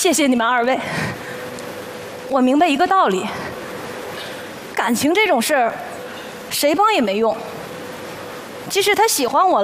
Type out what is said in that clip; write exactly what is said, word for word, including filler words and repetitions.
谢谢你们二位。我明白一个道理：感情这种事儿，谁帮也没用。即使他喜欢我了。